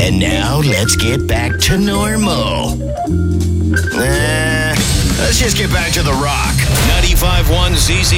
And now let's get back to normal. Let's just get back to the rock. 95.1 ZZ